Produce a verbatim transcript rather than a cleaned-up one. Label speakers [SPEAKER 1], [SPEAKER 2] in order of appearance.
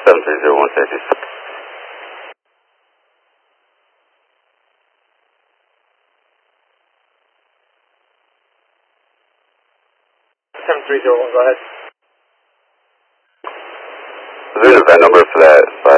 [SPEAKER 1] seven three zero one taxi.
[SPEAKER 2] seven three zero one, go ahead.
[SPEAKER 1] Is there an event number for that?